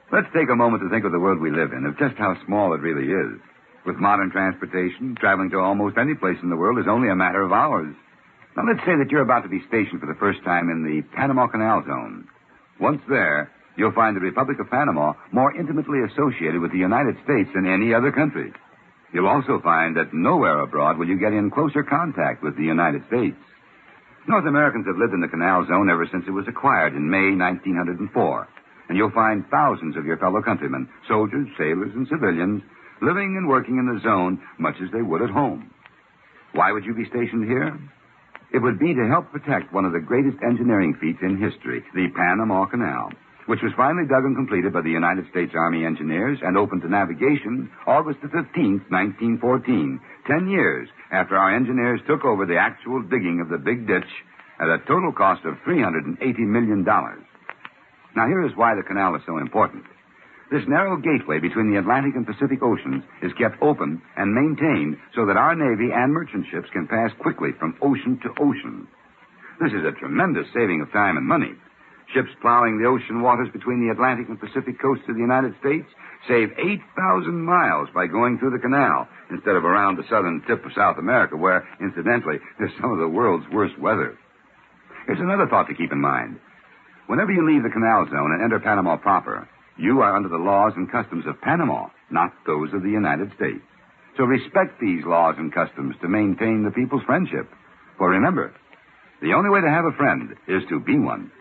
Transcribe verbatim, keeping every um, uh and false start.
Let's take a moment to think of the world we live in, of just how small it really is. With modern transportation, traveling to almost any place in the world is only a matter of hours. Now, let's say that you're about to be stationed for the first time in the Panama Canal Zone. Once there, you'll find the Republic of Panama more intimately associated with the United States than any other country. You'll also find that nowhere abroad will you get in closer contact with the United States. North Americans have lived in the Canal Zone ever since it was acquired in May nineteen oh four. And you'll find thousands of your fellow countrymen, soldiers, sailors, and civilians, living and working in the zone much as they would at home. Why would you be stationed here? It would be to help protect one of the greatest engineering feats in history, the Panama Canal, which was finally dug and completed by the United States Army engineers and opened to navigation August the fifteenth, nineteen fourteen, ten years after our engineers took over the actual digging of the big ditch at a total cost of three hundred eighty million dollars. Now, here is why the canal is so important. This narrow gateway between the Atlantic and Pacific Oceans is kept open and maintained so that our Navy and merchant ships can pass quickly from ocean to ocean. This is a tremendous saving of time and money. Ships plowing the ocean waters between the Atlantic and Pacific coasts of the United States save eight thousand miles by going through the canal instead of around the southern tip of South America, where, incidentally, there's some of the world's worst weather. Here's another thought to keep in mind. Whenever you leave the canal zone and enter Panama proper, you are under the laws and customs of Panama, not those of the United States. So respect these laws and customs to maintain the people's friendship. For remember, the only way to have a friend is to be one.